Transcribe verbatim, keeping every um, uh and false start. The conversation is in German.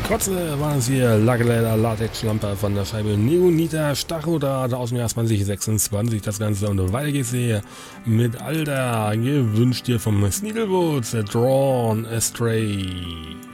Kotze waren es hier, Lagerleder Latexschlamper von der Scheibe Neonita Stacheldraht aus dem Jahr zwanzig sechsundzwanzig. Das Ganze und weiter geht's hier mit Alter, gewünscht hier vom Sneedlewoods, Drawn Astray.